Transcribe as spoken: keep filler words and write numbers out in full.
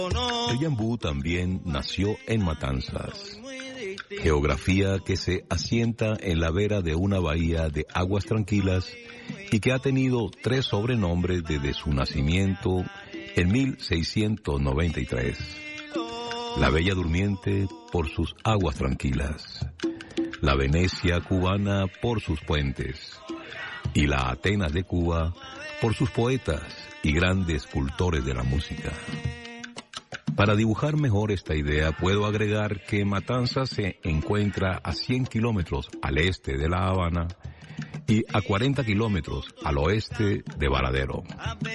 El Yambú también nació en Matanzas, geografía que se asienta en la vera de una bahía de aguas tranquilas y que ha tenido tres sobrenombres desde su nacimiento en mil seiscientos noventa y tres. La Bella Durmiente por sus aguas tranquilas, la Venecia cubana por sus puentes y la Atenas de Cuba por sus poetas y grandes cultores de la música. Para dibujar mejor esta idea, puedo agregar que Matanzas se encuentra a cien kilómetros al este de La Habana y a cuarenta kilómetros al oeste de Varadero.